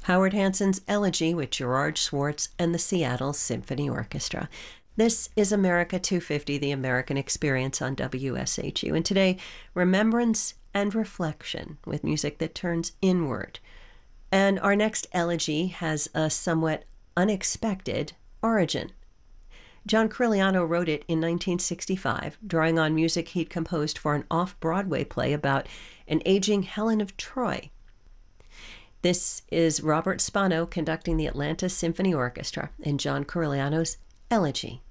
Howard Hanson's Elegy with Gerard Schwartz and the Seattle Symphony Orchestra. This is America 250, the American Experience on WSHU. And today, remembrance and reflection with music that turns inward. And our next elegy has a somewhat unexpected origin. John Corigliano wrote it in 1965, drawing on music he'd composed for an off-Broadway play about an aging Helen of Troy. This is Robert Spano conducting the Atlanta Symphony Orchestra in John Corigliano's Elegy.